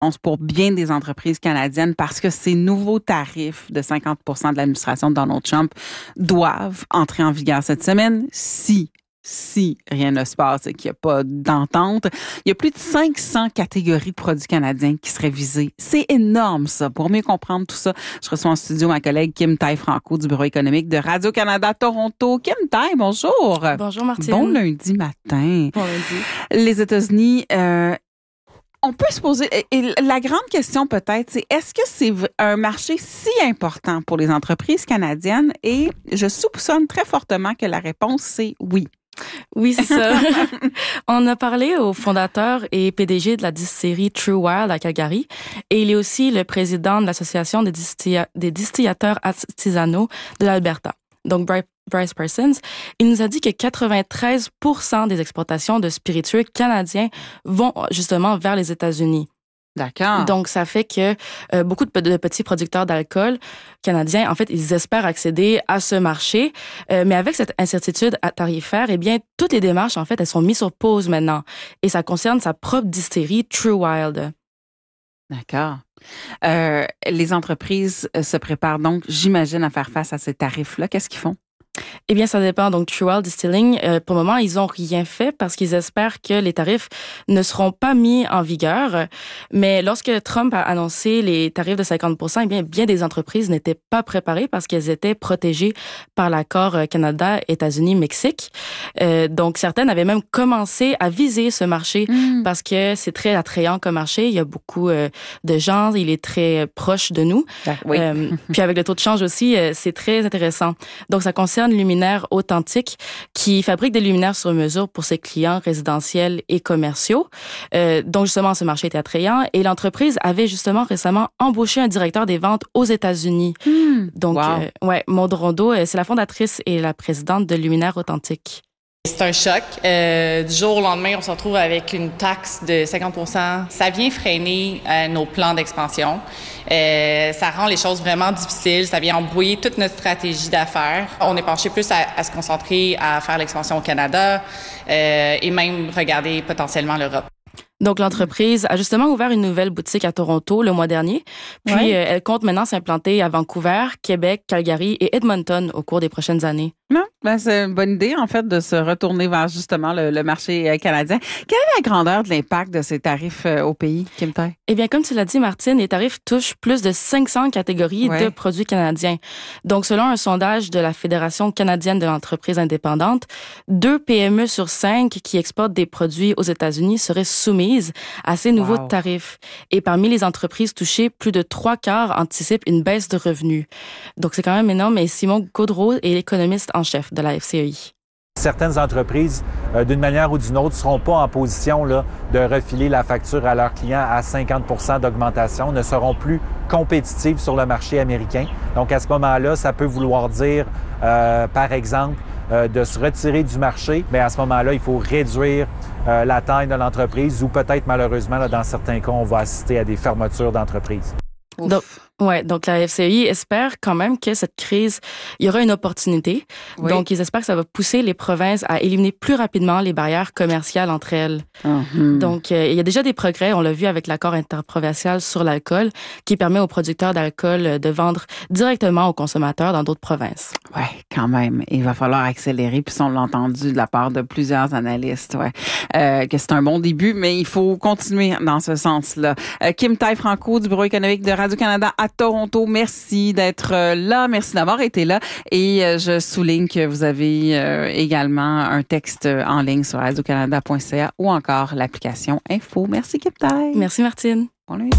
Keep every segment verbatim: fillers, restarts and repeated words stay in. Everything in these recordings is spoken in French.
pour bien des entreprises canadiennes parce que ces nouveaux tarifs de cinquante pour cent de l'administration de Donald Trump doivent entrer en vigueur cette semaine si si rien ne se passe et qu'il n'y a pas d'entente. Il y a plus de cinq cents catégories de produits canadiens qui seraient visées. C'est énorme, ça. Pour mieux comprendre tout ça, je reçois en studio ma collègue Kim Taille-Franco du Bureau économique de Radio-Canada Toronto. Kim Taille, bonjour. Bonjour, Martine. Bon lundi matin. Bon lundi. Les États-Unis... Euh, On peut se poser, et la grande question peut-être, c'est est-ce que c'est un marché si important pour les entreprises canadiennes? Et je soupçonne très fortement que la réponse, c'est oui. Oui, c'est ça. On a parlé au fondateur et P D G de la distillerie True Wild à Calgary, et il est aussi le président de l'Association des, distilla- des distillateurs artisanaux de l'Alberta. Donc, Bryce Parsons, il nous a dit que quatre-vingt-treize pour cent des exportations de spiritueux canadiens vont justement vers les États-Unis. D'accord. Donc, ça fait que euh, beaucoup de, de petits producteurs d'alcool canadiens, en fait, ils espèrent accéder à ce marché. Euh, mais avec cette incertitude tarifaire, eh bien, toutes les démarches, en fait, elles sont mises sur pause maintenant. Et ça concerne sa propre distillerie, True Wild. D'accord. Euh, les entreprises se préparent donc, j'imagine, à faire face à ces tarifs-là. Qu'est-ce qu'ils font? Eh bien, ça dépend. Donc, True Wild Distilling, euh, pour le moment, ils ont rien fait parce qu'ils espèrent que les tarifs ne seront pas mis en vigueur. Mais lorsque Trump a annoncé les tarifs de cinquante pour cent, eh bien, bien des entreprises n'étaient pas préparées parce qu'elles étaient protégées par l'accord Canada, États-Unis, Mexique. Euh, donc, certaines avaient même commencé à viser ce marché mmh. parce que c'est très attrayant comme marché. Il y a beaucoup euh, de gens. Il est très proche de nous. Ah, oui. euh, puis avec le taux de change aussi, euh, c'est très intéressant. Donc, ça concerne Luminaire Authentique qui fabrique des luminaires sur mesure pour ses clients résidentiels et commerciaux. Euh, donc justement, ce marché était attrayant et l'entreprise avait justement récemment embauché un directeur des ventes aux États-Unis. Mmh. Donc, wow. euh, ouais, Maud Rondeau, c'est la fondatrice et la présidente de Luminaire Authentique. C'est un choc. Euh, du jour au lendemain, on se retrouve avec une taxe de cinquante pour cent. Ça vient freiner euh, nos plans d'expansion. Euh, ça rend les choses vraiment difficiles. Ça vient embrouiller toute notre stratégie d'affaires. On est penché plus à, à se concentrer à faire l'expansion au Canada euh, et même regarder potentiellement l'Europe. Donc, l'entreprise a justement ouvert une nouvelle boutique à Toronto le mois dernier. Puis, ouais. euh, elle compte maintenant s'implanter à Vancouver, Québec, Calgary et Edmonton au cours des prochaines années. Non, ben c'est une bonne idée, en fait, de se retourner vers justement le, le marché canadien. Quelle est la grandeur de l'impact de ces tarifs euh, au pays, Kim Taille? Eh bien, comme tu l'as dit, Martine, les tarifs touchent plus de cinq cents catégories ouais. de produits canadiens. Donc, selon un sondage de la Fédération canadienne de l'entreprise indépendante, deux P M E sur cinq qui exportent des produits aux États-Unis seraient soumises à ces nouveaux wow. tarifs. Et parmi les entreprises touchées, plus de trois quarts anticipent une baisse de revenus. Donc, c'est quand même énorme. Et Simon Gaudreault est l'économiste en chef de la F C E I. Certaines entreprises, euh, d'une manière ou d'une autre, ne seront pas en position là, de refiler la facture à leurs clients à cinquante pour cent d'augmentation, ne seront plus compétitives sur le marché américain. Donc, à ce moment-là, ça peut vouloir dire, euh, par exemple, euh, de se retirer du marché. Mais à ce moment-là, il faut réduire euh, la taille de l'entreprise ou peut-être, malheureusement, là, dans certains cas, on va assister à des fermetures d'entreprises. Donc, ouais, donc la F C E I espère quand même que cette crise, il y aura une opportunité. Oui. Donc, ils espèrent que ça va pousser les provinces à éliminer plus rapidement les barrières commerciales entre elles. Mm-hmm. Donc, euh, il y a déjà des progrès, on l'a vu avec l'accord interprovincial sur l'alcool, qui permet aux producteurs d'alcool de vendre directement aux consommateurs dans d'autres provinces. Ouais, quand même. Il va falloir accélérer, puis on l'a entendu de la part de plusieurs analystes, ouais, euh, que c'est un bon début, mais il faut continuer dans ce sens-là. Euh, Kim Taille-Franco du Bureau économique de Radio-Canada à Toronto, merci d'être là, merci d'avoir été là. Et je souligne que vous avez également un texte en ligne sur radio canada point c a ou encore l'application Info. Merci, Kim Taille. Merci, Martine. Bon lundi.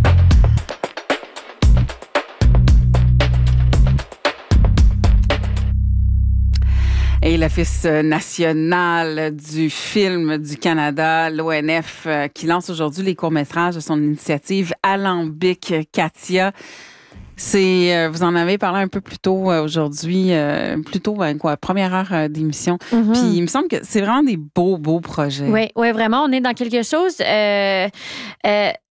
Et l'Office national du film du Canada, l'O N F, euh, qui lance aujourd'hui les courts-métrages de son initiative Alambic Katia. C'est, euh, vous en avez parlé un peu plus tôt euh, aujourd'hui, euh, plutôt ben, quoi, première heure euh, d'émission. Mm-hmm. Puis il me semble que c'est vraiment des beaux, beaux projets. Oui, oui, vraiment, on est dans quelque chose. Euh, euh,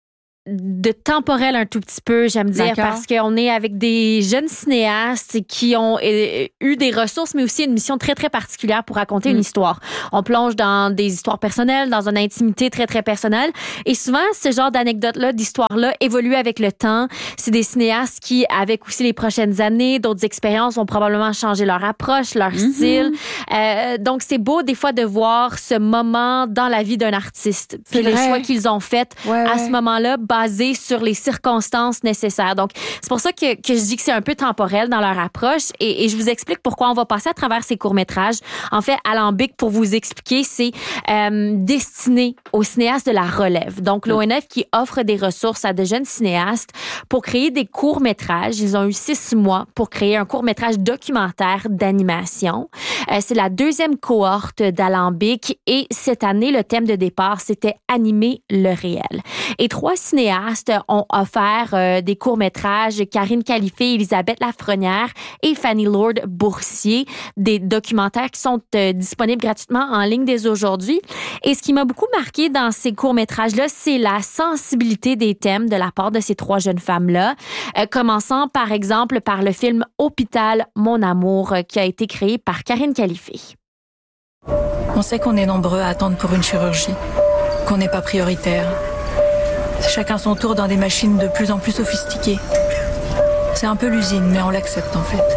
de temporel un tout petit peu, j'aime dire, D'accord. parce qu'on est avec des jeunes cinéastes qui ont euh, eu des ressources, mais aussi une mission très, très particulière pour raconter mm. une histoire. On plonge dans des histoires personnelles, dans une intimité très, très personnelle. Et souvent, ce genre d'anecdotes-là, d'histoires-là, évoluent avec le temps. C'est des cinéastes qui, avec aussi les prochaines années, d'autres expériences, vont probablement changer leur approche, leur mm-hmm. style. Euh, donc, c'est beau, des fois, de voir ce moment dans la vie d'un artiste. Puis les choix qu'ils ont faits ouais, à ouais. ce moment-là, basés sur les circonstances nécessaires. Donc, c'est pour ça que, que je dis que c'est un peu temporel dans leur approche. Et, et je vous explique pourquoi on va passer à travers ces courts-métrages. En fait, Alambic, pour vous expliquer, c'est euh, destiné aux cinéastes de la relève. Donc, l'O N F qui offre des ressources à de jeunes cinéastes pour créer des courts-métrages. Ils ont eu six mois pour créer un court-métrage documentaire d'animation. Euh, c'est la deuxième cohorte d'Alambic. Et cette année, le thème de départ, c'était animer le réel. Et trois cinéastes ont offert euh, des courts-métrages, Karine Califé, Elisabeth Lafrenière et Fanny Lord Boursier, des documentaires qui sont euh, disponibles gratuitement en ligne dès aujourd'hui. Et ce qui m'a beaucoup marqué dans ces courts-métrages-là, c'est la sensibilité des thèmes de la part de ces trois jeunes femmes-là, euh, commençant par exemple par le film Hôpital, mon amour, euh, qui a été créé par Karine Califé. On sait qu'on est nombreux à attendre pour une chirurgie, qu'on n'est pas prioritaire. Chacun son tour dans des machines de plus en plus sophistiquées. C'est un peu l'usine, mais on l'accepte en fait.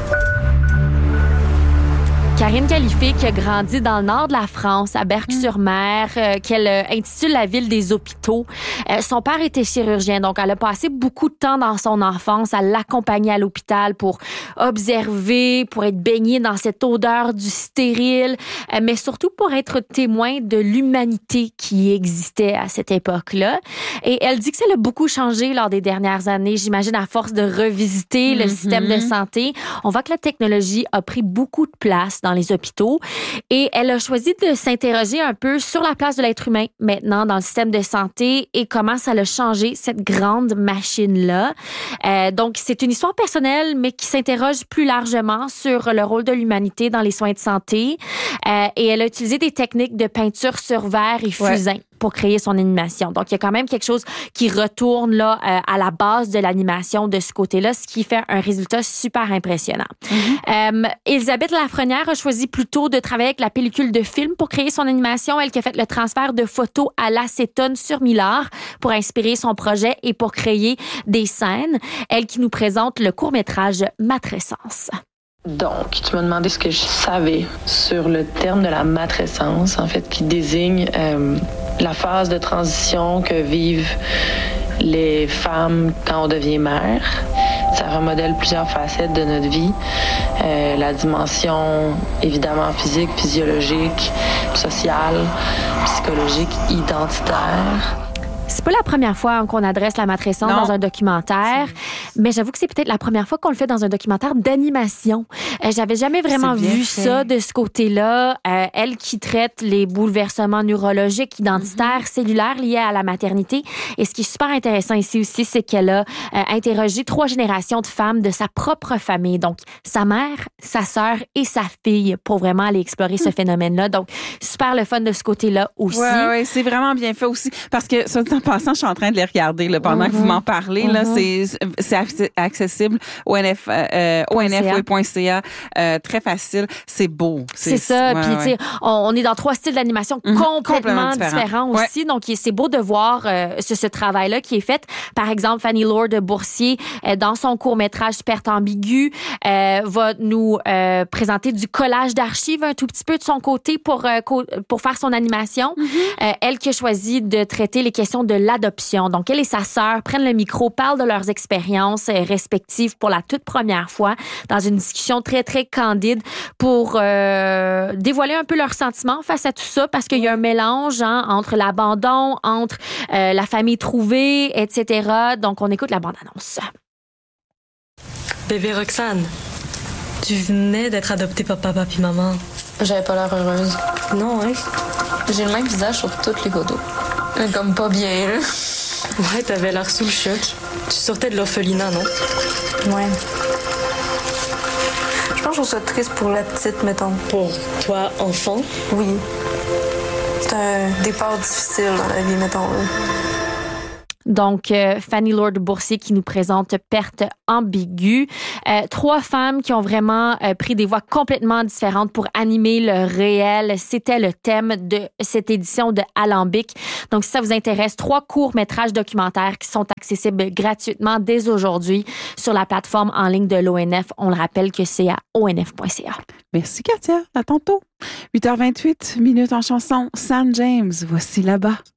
Karine Califé, qui a grandi dans le nord de la France, à Berck-sur-Mer, euh, qu'elle euh, intitule la ville des hôpitaux. Euh, son père était chirurgien, donc elle a passé beaucoup de temps dans son enfance à l'accompagner à l'hôpital pour observer, pour être baignée dans cette odeur du stérile, euh, mais surtout pour être témoin de l'humanité qui existait à cette époque-là. Et elle dit que ça l'a beaucoup changé lors des dernières années, j'imagine à force de revisiter mm-hmm. le système de santé. On voit que la technologie a pris beaucoup de place dans les hôpitaux. Et elle a choisi de s'interroger un peu sur la place de l'être humain maintenant dans le système de santé et comment ça a changé cette grande machine-là. Euh, donc, c'est une histoire personnelle, mais qui s'interroge plus largement sur le rôle de l'humanité dans les soins de santé. Euh, et elle a utilisé des techniques de peinture sur verre et fusain. Ouais. Pour créer son animation. Donc, il y a quand même quelque chose qui retourne là euh, à la base de l'animation de ce côté-là, ce qui fait un résultat super impressionnant. Mm-hmm. Euh, Elisabeth Lafrenière a choisi plutôt de travailler avec la pellicule de film pour créer son animation. Elle qui a fait le transfert de photos à l'acétone sur Millard pour inspirer son projet et pour créer des scènes. Elle qui nous présente le court-métrage Matrescence. Donc, tu m'as demandé ce que je savais sur le terme de la matrescence, en fait, qui désigne euh, la phase de transition que vivent les femmes quand on devient mère. Ça remodèle plusieurs facettes de notre vie. Euh, la dimension, évidemment, physique, physiologique, sociale, psychologique, identitaire. C'est pas la première fois qu'on adresse la matrescence non. dans un documentaire, mais j'avoue que c'est peut-être la première fois qu'on le fait dans un documentaire d'animation. Euh, j'avais jamais vraiment vu fait. ça de ce côté-là. Euh, elle qui traite les bouleversements neurologiques, identitaires, mm-hmm. cellulaires liés à la maternité. Et ce qui est super intéressant ici aussi, c'est qu'elle a euh, interrogé trois générations de femmes de sa propre famille. Donc, sa mère, sa sœur et sa fille pour vraiment aller explorer mm. ce phénomène-là. Donc, super le fun de ce côté-là aussi. Oui, ouais, c'est vraiment bien fait aussi. Parce que, ça, en passant, je suis en train de les regarder là, pendant mm-hmm. que vous m'en parlez. Mm-hmm. Là, c'est, c'est accessible au N F, euh, O N F point C A. Euh, très facile. C'est beau. C'est, c'est ça. Ouais, Puis, ouais. tu sais, on, on est dans trois styles d'animation mm-hmm. complètement, complètement différents, différents aussi. Ouais. Donc, c'est beau de voir euh, ce, ce travail-là qui est fait. Par exemple, Fanny Lord Boursier, euh, dans son court-métrage Perte ambiguë, euh, va nous euh, présenter du collage d'archives un tout petit peu de son côté pour, euh, co- pour faire son animation. Mm-hmm. Euh, elle qui a choisi de traiter les questions de l'adoption. Donc, elle et sa sœur prennent le micro, parlent de leurs expériences respectives pour la toute première fois dans une discussion très, très candide pour euh, dévoiler un peu leurs sentiments face à tout ça parce qu'il y a un mélange hein, entre l'abandon, entre euh, la famille trouvée, et cetera. Donc, on écoute la bande-annonce. Bébé Roxane, tu venais d'être adoptée par papa puis maman. J'avais pas l'air heureuse. Non, hein? J'ai le même visage sur toutes les photos. Comme pas bien, là. Ouais, t'avais l'air sous le choc. Tu sortais de l'orphelinat, non? Ouais. Je pense que je trouve ça triste pour la petite, mettons. Pour toi, enfant? Oui. C'est un départ difficile dans la vie, mettons. Là. Donc, euh, Fanny Lord-Boursier qui nous présente Perte ambiguë. Euh, trois femmes qui ont vraiment euh, pris des voix complètement différentes pour animer le réel. C'était le thème de cette édition de Alambic. Donc, si ça vous intéresse, trois courts-métrages documentaires qui sont accessibles gratuitement dès aujourd'hui sur la plateforme en ligne de l'O N F. On le rappelle que c'est à o n f point c a. Merci, Katia. À tantôt. huit heures vingt-huit, minutes en chanson. Sam James, voici là-bas.